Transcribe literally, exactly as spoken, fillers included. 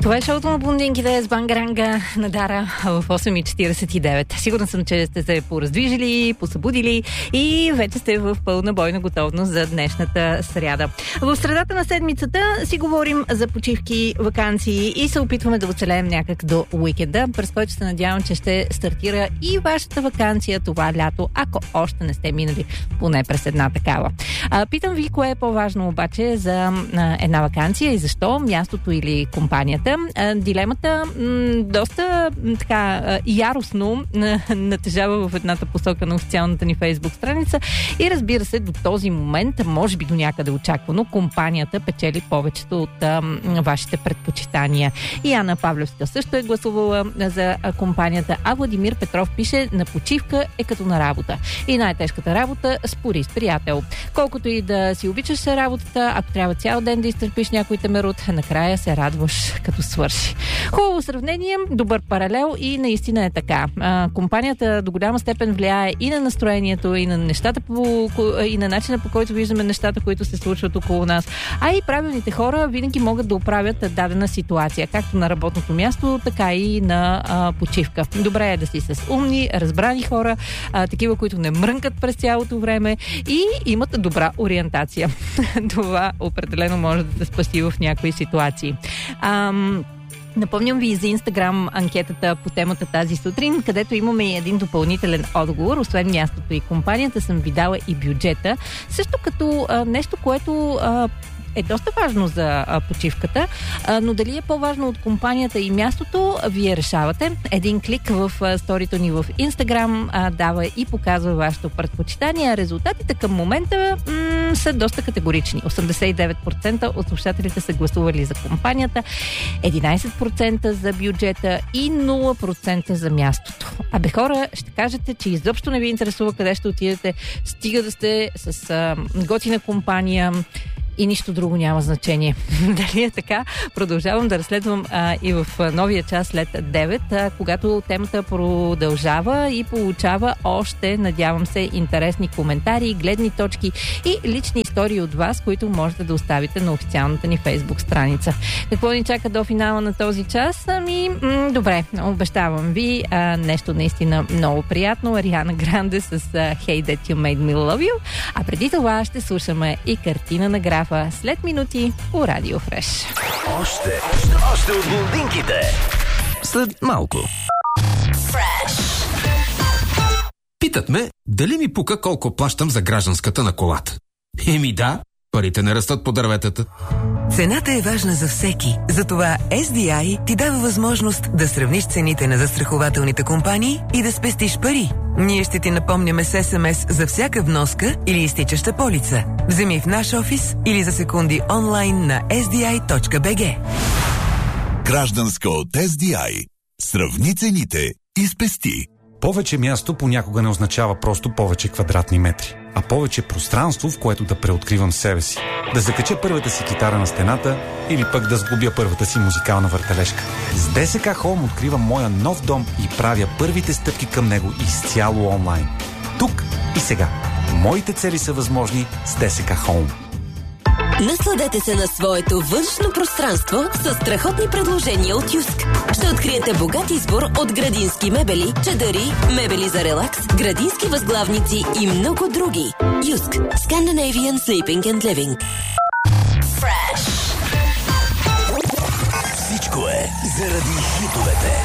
Това е шоуто на блондинките с Бангаранга на Дара в осем и четиридесет и девет. Сигурна съм, че сте се пораздвижили, посъбудили и вече сте в пълна бойна готовност за днешната сряда. В средата на седмицата си говорим за почивки, ваканции и се опитваме да оцелеем някак до уикенда, през който се надявам, че ще стартира и вашата ваканция това лято, ако още не сте минали поне през една такава. А, питам ви, кое е по-важно обаче за а, една ваканция и защо? Мястото или компанията? А, дилемата м, доста м, така а, яростно а, натежава в едната посока на официалната ни Фейсбук страница и разбира се, до този момент, може би до някъде очаквано, компанията печели повечето от а, вашите предпочитания. И Ана Павлевска също е гласувала за а, компанията, а Владимир Петров пише: на почивка е като на работа. И най-тежката работа – спори с приятел. Колкото и да си обичаш работата, ако трябва цял ден да изтърпиш някой темерут, накрая се радваш като свърши. Хубаво сравнение, добър паралел и наистина е така. А, компанията до голяма степен влияе и на настроението, и на нещата по, и на начина, по който виждаме нещата, които се случват около нас. А и правилните хора винаги могат да оправят дадена ситуация, както на работното място, така и на а, почивка. Добре е да си с умни, разбрани хора, а, такива, които не мрънкат през цялото време и имат добра ориентация. Това определено може да те спаси в някои ситуации. Ам... Напомням ви за Инстаграм анкетата по темата тази сутрин, където имаме и един допълнителен отговор. Освен мястото и компанията, съм ви дала и бюджета. Също като а, нещо, което а, е доста важно за а, почивката, а, но дали е по-важно от компанията и мястото, вие решавате. Един клик в а, сторито ни в Инстаграм а, дава и показва вашето предпочитание. Резултатите към момента м- са доста категорични. осемдесет и девет процента от слушателите са гласували за компанията, единайсет процента за бюджета и нула процента за мястото. Абе хора, ще кажете, че изобщо не ви интересува къде ще отидете, стига да сте с а, готина компания и нищо друго няма значение. Дали е така? Продължавам да разследвам а, и в новия час след девет, а, когато темата продължава и получава още, надявам се, интересни коментари, гледни точки и лични истории от вас, които можете да оставите на официалната ни Фейсбук страница. Какво ни чака до финала на този час? Ами, м- добре, обещавам ви а, нещо наистина много приятно. Ариана Гранде с а, Hey That You Made Me Love You. А преди това ще слушаме и картина на графа след минути по Радио Фреш. Още, още, още от блондинките. След малко. Фреш. Питат ме, дали ми пука колко плащам за гражданската на колата. Еми да, парите не растат по дърветата. Цената е важна за всеки. Затова Ес Ди Ай ти дава възможност да сравниш цените на застрахователните компании и да спестиш пари. Ние ще ти напомняме с Ес Ем Ес за всяка вноска или изтичаща полица. Вземи в наш офис или за секунди онлайн на ес ди ай точка би джи. Гражданска от Ес Ди Ай. Сравни цените и спести. Повече място понякога не означава просто повече квадратни метри, а повече пространство, в което да преоткривам себе си. Да закача първата си китара на стената или пък да сглобя първата си музикална въртележка. С Ди Ес Ка Home откривам моя нов дом и правя първите стъпки към него изцяло онлайн. Тук и сега. Моите цели са възможни с Ди Ес Ка Home. Насладете се на своето външно пространство с страхотни предложения от Юск. Ще откриете богат избор от градински мебели, чадъри, мебели за релакс, градински възглавници и много други. Юск. Scandinavian Sleeping and Living. Всичко е заради хитовете.